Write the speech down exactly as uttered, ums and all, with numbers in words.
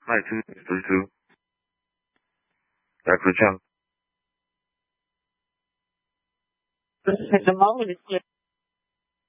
Hi, two three two. Back for the channel. At the moment, it's